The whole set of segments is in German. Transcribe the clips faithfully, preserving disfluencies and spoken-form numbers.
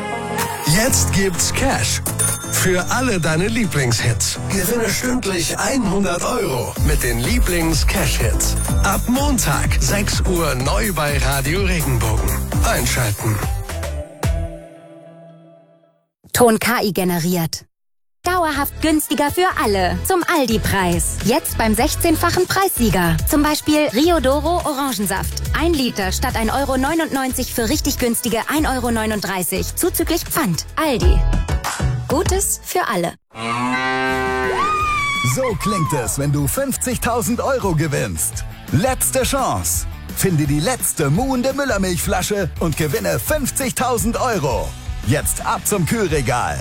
Jetzt gibt's Cash für alle deine Lieblingshits. Gewinne stündlich hundert Euro mit den Lieblings-Cash-Hits. Ab Montag, sechs Uhr, neu bei Radio Regenbogen. Einschalten. Ton K I generiert. Dauerhaft günstiger für alle. Zum Aldi-Preis. Jetzt beim sechzehnfachen Preissieger. Zum Beispiel Rio Doro Orangensaft. Ein Liter statt ein Euro neunundneunzig für richtig günstige ein Euro neununddreißig. Zuzüglich Pfand. Aldi. Gutes für alle. So klingt es, wenn du fünfzigtausend Euro gewinnst. Letzte Chance. Finde die letzte muhende Müllermilchflasche und gewinne fünfzigtausend Euro. Jetzt ab zum Kühlregal.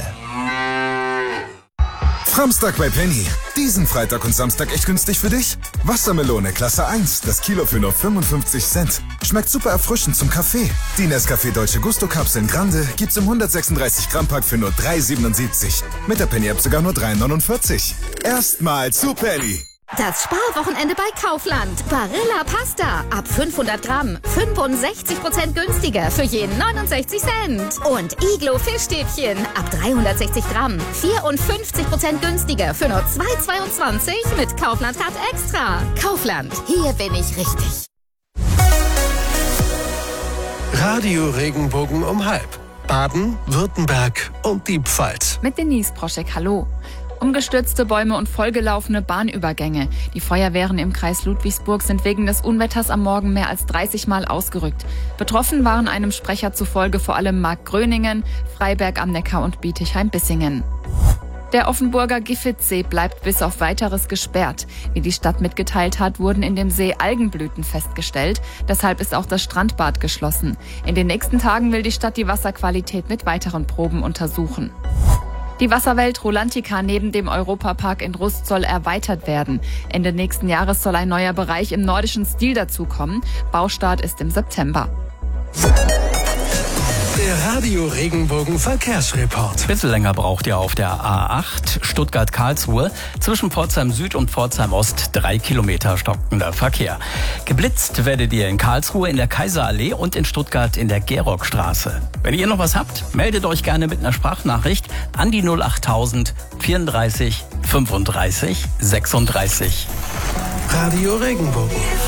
Samstag bei Penny. Diesen Freitag und Samstag echt günstig für dich? Wassermelone Klasse eins, das Kilo für nur fünfundfünfzig Cent. Schmeckt super erfrischend zum Kaffee. Die Nescafé Dolce Gusto Kapseln Grande gibt's im hundertsechsunddreißig Gramm Pack für nur drei siebenundsiebzig. Mit der Penny App sogar nur drei neunundvierzig. Erstmal zu Penny. Das Sparwochenende bei Kaufland. Barilla Pasta ab fünfhundert Gramm. fünfundsechzig Prozent günstiger für jeden neunundsechzig Cent. Und Iglo Fischstäbchen ab dreihundertsechzig Gramm. vierundfünfzig Prozent günstiger für nur zwei zweiundzwanzig mit Kaufland Card Extra. Kaufland, hier bin ich richtig. Radio Regenbogen um halb. Baden, Württemberg und die Pfalz. Mit Denise Proschek, hallo. Umgestürzte Bäume und vollgelaufene Bahnübergänge. Die Feuerwehren im Kreis Ludwigsburg sind wegen des Unwetters am Morgen mehr als dreißig Mal ausgerückt. Betroffen waren einem Sprecher zufolge vor allem Markgröningen, Freiberg am Neckar und Bietigheim-Bissingen. Der Offenburger Giffitsee bleibt bis auf Weiteres gesperrt. Wie die Stadt mitgeteilt hat, wurden in dem See Algenblüten festgestellt. Deshalb ist auch das Strandbad geschlossen. In den nächsten Tagen will die Stadt die Wasserqualität mit weiteren Proben untersuchen. Die Wasserwelt Rolantica neben dem Europapark in Rust soll erweitert werden. Ende nächsten Jahres soll ein neuer Bereich im nordischen Stil dazukommen. Baustart ist im September. Der Radio Regenbogen Verkehrsreport. Bisschen länger braucht ihr auf der A acht Stuttgart-Karlsruhe. Zwischen Pforzheim Süd und Pforzheim Ost drei Kilometer stockender Verkehr. Geblitzt werdet ihr in Karlsruhe in der Kaiserallee und in Stuttgart in der Gerockstraße. Wenn ihr noch was habt, meldet euch gerne mit einer Sprachnachricht an die null achttausend vierunddreißig fünfunddreißig sechsunddreißig. Radio Regenbogen.